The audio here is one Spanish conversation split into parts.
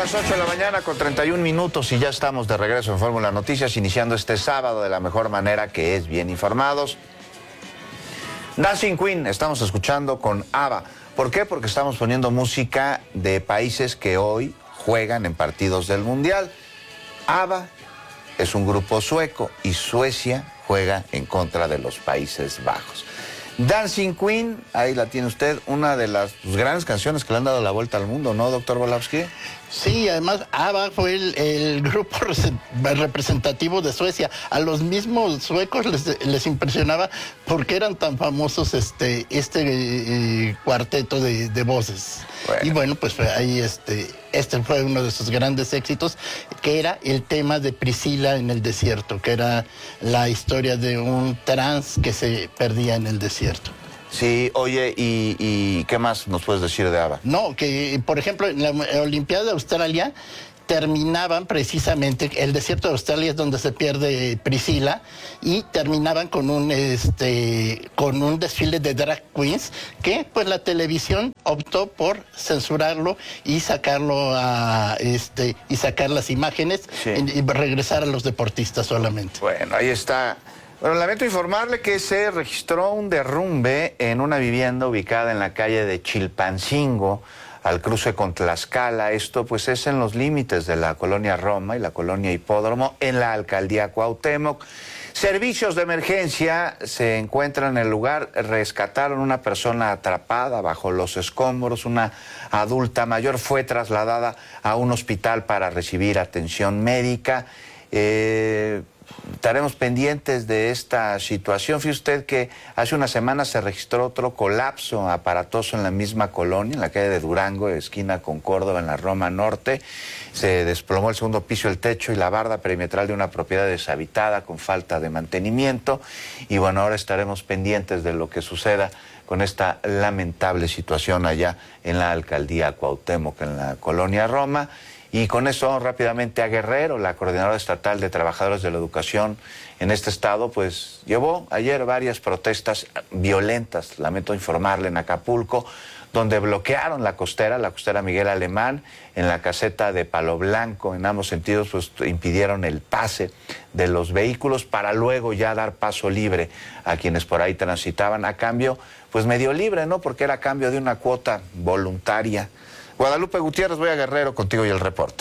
las 8 de la mañana con 31 minutos y ya estamos de regreso en Fórmula Noticias, iniciando este sábado de la mejor manera, que es bien informados. Dancing Queen, estamos escuchando con ABBA. ¿Por qué? Porque estamos poniendo música de países que hoy juegan en partidos del Mundial. ABBA es un grupo sueco y Suecia juega en contra de los Países Bajos. Dancing Queen, ahí la tiene usted, una de las grandes canciones que le han dado la vuelta al mundo, ¿no, doctor Volavsky? Sí, además ABBA fue el grupo representativo de Suecia. A los mismos suecos les impresionaba porque eran tan famosos este cuarteto de voces. Bueno. Y bueno, pues ahí este fue uno de sus grandes éxitos, que era el tema de Priscila en el desierto, que era la historia de un trans que se perdía en el desierto. Sí, oye, ¿y qué más nos puedes decir de ABBA? No, que por ejemplo en la Olimpiada de Australia terminaban precisamente, el desierto de Australia es donde se pierde Priscila, y terminaban con un desfile de drag queens que pues la televisión optó por censurarlo y sacarlo y sacar las imágenes, sí, y regresar a los deportistas solamente. Bueno, ahí está. Bueno, lamento informarle que se registró un derrumbe en una vivienda ubicada en la calle de Chilpancingo, al cruce con Tlaxcala. Esto pues es en los límites de la colonia Roma y la colonia Hipódromo, en la alcaldía Cuauhtémoc. Servicios de emergencia se encuentran en el lugar, rescataron una persona atrapada bajo los escombros. Una adulta mayor fue trasladada a un hospital para recibir atención médica. Estaremos pendientes de esta situación. Fíjese usted que hace una semana se registró otro colapso aparatoso en la misma colonia, en la calle de Durango, esquina con Córdoba, en la Roma Norte. Se desplomó el segundo piso, el techo y la barda perimetral de una propiedad deshabitada con falta de mantenimiento. Y bueno, ahora estaremos pendientes de lo que suceda con esta lamentable situación allá en la alcaldía Cuauhtémoc, en la colonia Roma. Y con eso vamos rápidamente a Guerrero. La Coordinadora Estatal de Trabajadores de la Educación en este estado pues llevó ayer varias protestas violentas, lamento informarle, en Acapulco, donde bloquearon la costera Miguel Alemán, en la caseta de Palo Blanco. En ambos sentidos pues impidieron el pase de los vehículos para luego ya dar paso libre a quienes por ahí transitaban, a cambio pues medio libre, ¿no? Porque era a cambio de una cuota voluntaria. Guadalupe Gutiérrez, voy a Guerrero contigo y el reporte.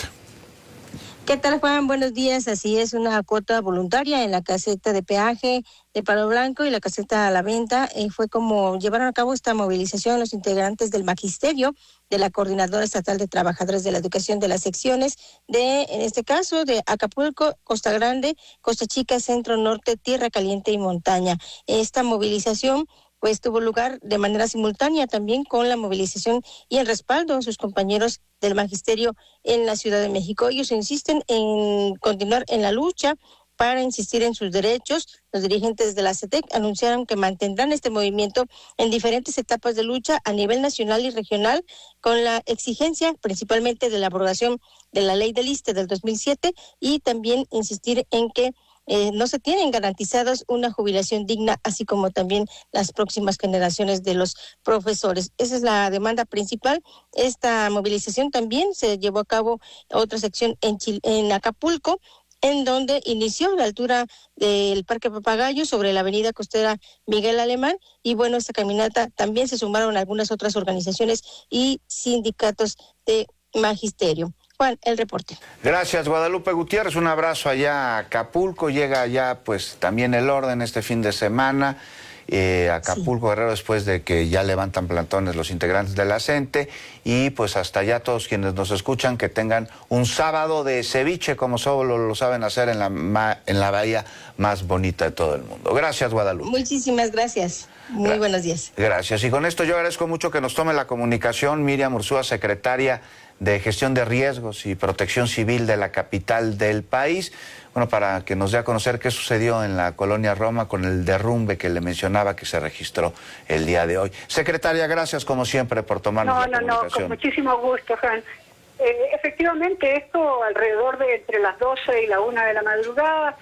¿Qué tal, Juan? Buenos días. Así es, una cuota voluntaria en la caseta de peaje de Palo Blanco y la caseta a la venta. Fue como llevaron a cabo esta movilización los integrantes del magisterio de la Coordinadora Estatal de Trabajadores de la Educación de las secciones en este caso, de Acapulco, Costa Grande, Costa Chica, Centro Norte, Tierra Caliente y Montaña. Esta movilización pues tuvo lugar de manera simultánea también con la movilización y el respaldo a sus compañeros del magisterio en la Ciudad de México. Ellos insisten en continuar en la lucha para insistir en sus derechos. Los dirigentes de la CETEC anunciaron que mantendrán este movimiento en diferentes etapas de lucha a nivel nacional y regional, con la exigencia principalmente de la aprobación de la ley del ISSSTE del 2007 y también insistir en que no se tienen garantizadas una jubilación digna, así como también las próximas generaciones de los profesores. Esa es la demanda principal. Esta movilización también se llevó a cabo otra sección en Acapulco, en donde inició a la altura del Parque Papagayo sobre la avenida costera Miguel Alemán. Y bueno, esta caminata también se sumaron algunas otras organizaciones y sindicatos de magisterio. Juan, el reporte. Gracias, Guadalupe Gutiérrez. Un abrazo allá a Acapulco. Llega allá pues también el orden este fin de semana. Acapulco, sí, Guerrero, después de que ya levantan plantones los integrantes de la CENTE. Y pues hasta allá todos quienes nos escuchan, que tengan un sábado de ceviche, como solo lo saben hacer en la bahía más bonita de todo el mundo. Gracias, Guadalupe. Muchísimas gracias. Muy buenos días. Gracias. Y con esto yo agradezco mucho que nos tome la comunicación Miriam Ursúa, secretaria de Gestión de Riesgos y Protección Civil de la capital del país, bueno, para que nos dé a conocer qué sucedió en la colonia Roma con el derrumbe que le mencionaba que se registró el día de hoy. Secretaria, gracias como siempre por tomarnos la comunicación. Con muchísimo gusto, Juan. Efectivamente, esto alrededor de entre las 12 y la 1 de la madrugada,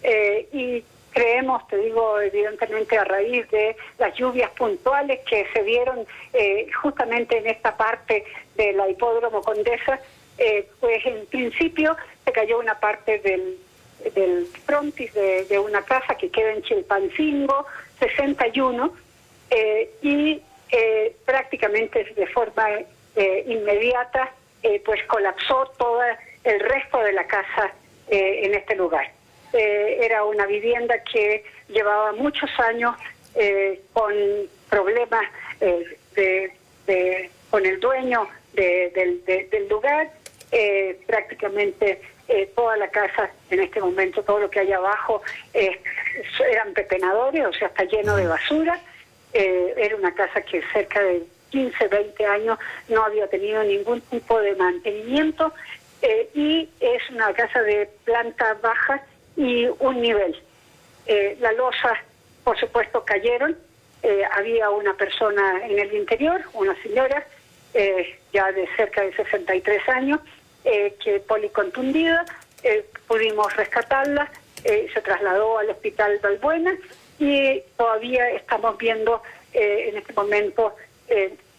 y creemos, te digo, evidentemente a raíz de las lluvias puntuales que se dieron justamente en esta parte de la Hipódromo Condesa, pues en principio se cayó una parte del frontis de una casa que queda en Chilpancingo, 61, y prácticamente de forma inmediata pues colapsó todo el resto de la casa en este lugar. Era una vivienda que llevaba muchos años con problemas con el dueño del lugar. Prácticamente toda la casa en este momento, todo lo que hay abajo eran pepenadores, o sea, está lleno de basura. Era una casa que cerca de 15, 20 años no había tenido ningún tipo de mantenimiento, y es una casa de planta baja y un nivel. Las losas, por supuesto, cayeron. Había una persona en el interior, una señora ya de cerca de 63 años, que policontundida. Pudimos rescatarla, se trasladó al hospital Balbuena, y todavía estamos viendo en este momento